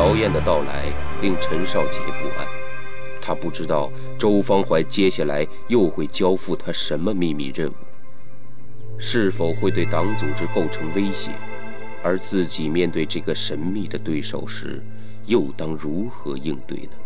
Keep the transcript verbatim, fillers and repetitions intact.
乔燕的到来令陈少杰不安，他不知道周方怀接下来又会交付他什么秘密任务，是否会对党组织构成威胁，而自己面对这个神秘的对手时，又当如何应对呢？